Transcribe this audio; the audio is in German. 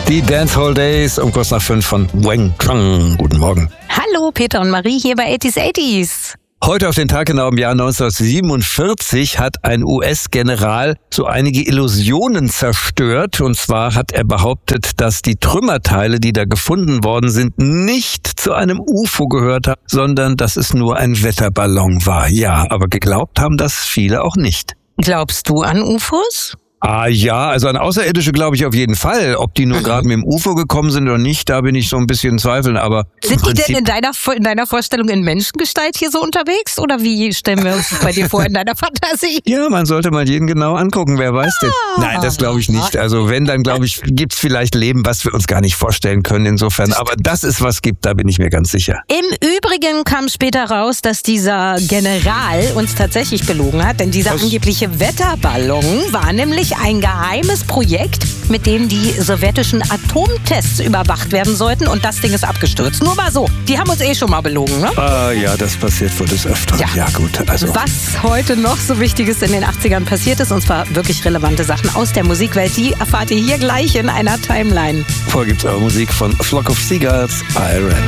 Die Dancehall Days um kurz nach 5 von Wang Chung. Guten Morgen. Hallo, Peter und Marie hier bei 80s. Heute auf den Tag genau im Jahr 1947 hat ein US-General so einige Illusionen zerstört. Und zwar hat er behauptet, dass die Trümmerteile, die da gefunden worden sind, nicht zu einem UFO gehört haben, sondern dass es nur ein Wetterballon war. Ja, aber geglaubt haben das viele auch nicht. Glaubst du an UFOs? Ja, also an Außerirdische glaube ich auf jeden Fall. Ob die nur gerade mit dem UFO gekommen sind oder nicht, da bin ich so ein bisschen in Zweifeln. Aber sind die denn in deiner Vorstellung in Menschengestalt hier so unterwegs? Oder wie stellen wir uns das bei dir vor in deiner Fantasie? Ja, man sollte mal jeden genau angucken, wer weiß denn. Nein, das glaube ich nicht. Also wenn, dann glaube ich, gibt's vielleicht Leben, was wir uns gar nicht vorstellen können insofern. Aber dass es was gibt, da bin ich mir ganz sicher. Im Übrigen kam später raus, dass dieser General uns tatsächlich belogen hat. Denn dieser angebliche Wetterballon war nämlich ein geheimes Projekt, mit dem die sowjetischen Atomtests überwacht werden sollten, und das Ding ist abgestürzt. Nur mal so. Die haben uns schon mal belogen, ne? Ja, das passiert wohl des Öfteren. Ja gut, also. Was heute noch so Wichtiges in den 80ern passiert ist, und zwar wirklich relevante Sachen aus der Musikwelt, die erfahrt ihr hier gleich in einer Timeline. Vorher gibt's eure Musik von Flock of Seagulls, Iron.